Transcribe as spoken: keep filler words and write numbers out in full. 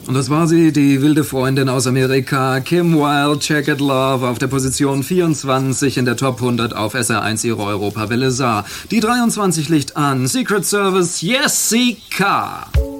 Und das war sie, die wilde Freundin aus Amerika, Kim Wilde, Jagged Love, auf der Position vierundzwanzig in der Top hundert auf S R eins ihre Europawelle sah. Die dreiundzwanzig liegt an. Secret Service, Jessica.